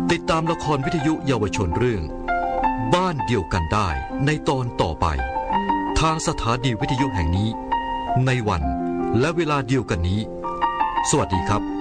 ติดตามละครวิทยุเยาวชนเรื่องบ้านเดียวกันได้ในตอนต่อไปทางสถานีวิทยุแห่งนี้ในวันและเวลาเดียวกันนี้สวัสดีครับ